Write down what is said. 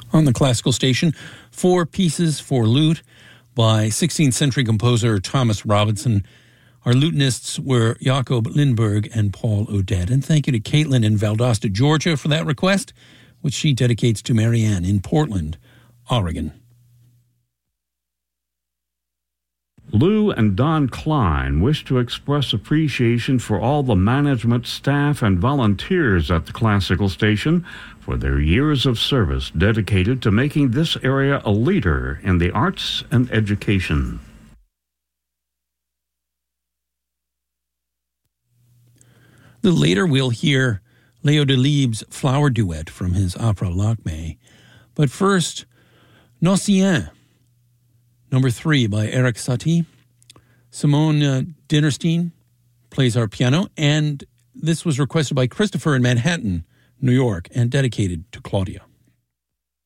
On the classical station, 4 pieces for lute by 16th century composer Thomas Robinson. Our lutenists were Jacob Lindberg and Paul Odette. And thank you to Caitlin in Valdosta, Georgia for that request, which she dedicates to Marianne in Portland, Oregon. Lou and Don Klein wish to express appreciation for all the management, staff, and volunteers at the classical station for their years of service dedicated to making this area a leader in the arts and education. The later we'll hear Leo Delibes' Flower Duet from his opera Lakme. But first, Nocien, number 3 by Eric Satie. Simone Dinnerstein plays our piano, and this was requested by Christopher in Manhattan, New York, and dedicated to Claudia.